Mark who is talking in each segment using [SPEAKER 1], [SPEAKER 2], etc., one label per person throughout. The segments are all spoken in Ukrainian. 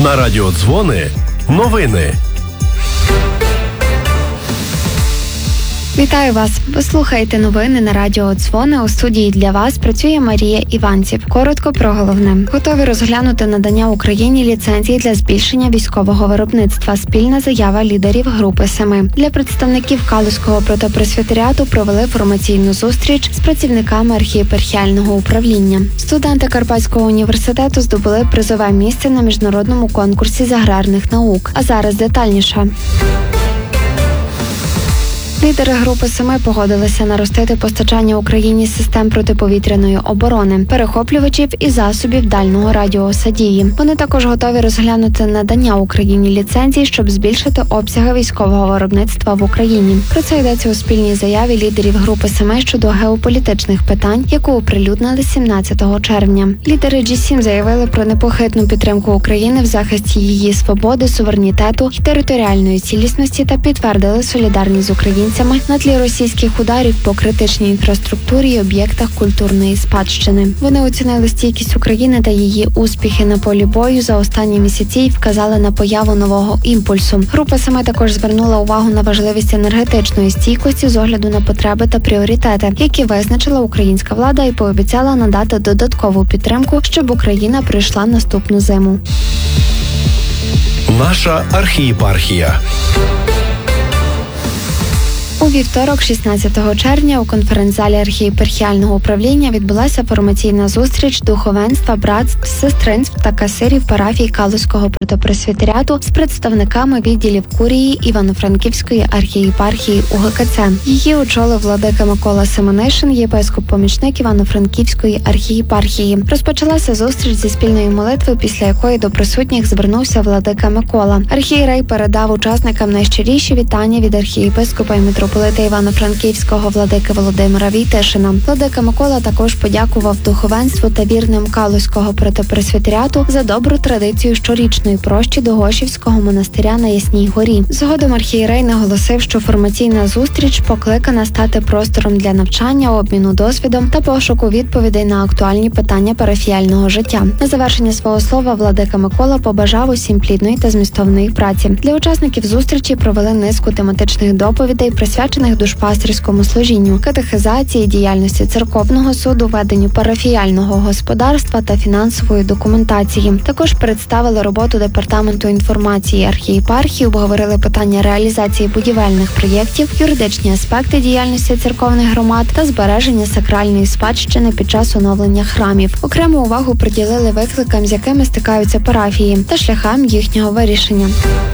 [SPEAKER 1] На радіо Дзвони новини.
[SPEAKER 2] Вітаю вас! Ви слухаєте новини на радіо Дзвони. У студії для вас працює Марія Іванців. Коротко про головне. Готові розглянути надання Україні ліцензії для збільшення військового виробництва. Спільна заява лідерів Групи 7. Для представників Калузького протопресвітеріату провели формаційну зустріч з працівниками архієпархіального управління. Студенти Карпатського університету здобули призове місце на міжнародному конкурсі з аграрних наук. А зараз детальніше. Лідери Групи 7 погодилися наростити постачання Україні систем протиповітряної оборони, перехоплювачів і засобів дальнього радіуса дії. Вони також готові розглянути надання Україні ліцензій, щоб збільшити обсяги військового виробництва в Україні. Про це йдеться у спільній заяві лідерів Групи 7 щодо геополітичних питань, яку оприлюднили 17 червня. Лідери G7 заявили про непохитну підтримку України в захисті її свободи, суверенітету і територіальної цілісності та підтвердили солідарність з українцями на тлі російських ударів по критичній інфраструктурі і об'єктах культурної спадщини. Вони оцінили стійкість України та її успіхи на полі бою за останні місяці і вказали на появу нового імпульсу. Група 7 також звернула увагу на важливість енергетичної стійкості з огляду на потреби та пріоритети, які визначила українська влада, і пообіцяла надати додаткову підтримку, щоб Україна пройшла наступну зиму.
[SPEAKER 1] Наша архієпархія.
[SPEAKER 2] У вівторок, 16 червня, у конференц-залі архієпархіального управління відбулася формаційна зустріч духовенства, братств, сестринств та касирів парафій Калузького протопресвітеріату з представниками відділів курії Івано-Франківської архієпархії УГКЦ. Її очолив владика Микола Семенишин, єпископ-помічник Івано-Франківської архієпархії. Розпочалася зустріч зі спільної молитви, після якої до присутніх звернувся владика Микола. Архієрей передав учасникам найщиріші вітання від архієпископа і митрополита Івано-Франківського владики Володимира Війтишина. Владика Микола також подякував духовенству та вірним Калузького протопресвітеріату за добру традицію щорічної прощі до Гошівського монастиря на Ясній горі. Згодом архієрей наголосив, що формаційна зустріч покликана стати простором для навчання, обміну досвідом та пошуку відповідей на актуальні питання парафіяльного життя. На завершення свого слова владика Микола побажав усім плідної та змістовної праці. Для учасників зустрічі провели низку тематичних доповідей, присвячених душпастирському служінню, катехизації, діяльності церковного суду, веденню парафіяльного господарства та фінансової документації. Також представили роботу департаменту інформації архієпархії, обговорили питання реалізації будівельних проєктів, юридичні аспекти діяльності церковних громад та збереження сакральної спадщини під час оновлення храмів. Окрему увагу приділили викликам, з якими стикаються парафії, та шляхам їхнього вирішення.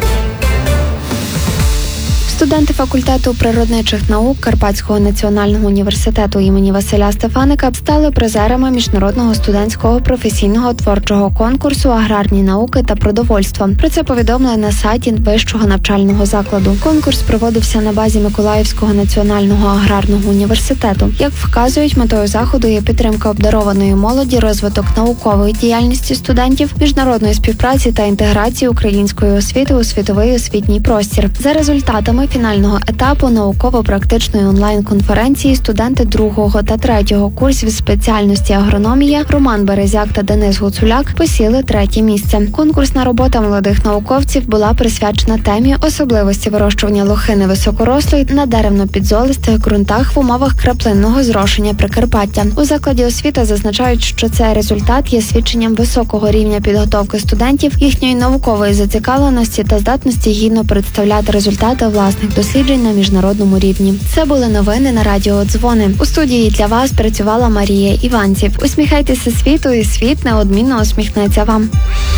[SPEAKER 2] Студенти факультету природничих наук Карпатського національного університету імені Василя Стефаника стали призерами міжнародного студентського професійного творчого конкурсу «Аграрні науки та продовольство». Про це повідомили на сайті вищого навчального закладу. Конкурс проводився на базі Миколаївського національного аграрного університету. Як вказують, метою заходу є підтримка обдарованої молоді, розвиток наукової діяльності студентів, міжнародної співпраці та інтеграції української освіти у світовий освітній простір. За результатами фінального етапу науково-практичної онлайн-конференції студенти 2 та 3 курсів спеціальності агрономія Роман Березяк та Денис Гуцуляк посіли 3 місце. Конкурсна робота молодих науковців була присвячена темі особливості вирощування лохини високорослої на деревно-підзолистих ґрунтах в умовах краплинного зрошення Прикарпаття. У закладі освіти зазначають, що цей результат є свідченням високого рівня підготовки студентів, їхньої наукової зацікавленості та здатності гідно представляти результати власних досліджень на міжнародному рівні. Це були новини на радіо Дзвони. У студії для вас працювала Марія Іванців. Усміхайтеся світу, і світ неодмінно усміхнеться вам.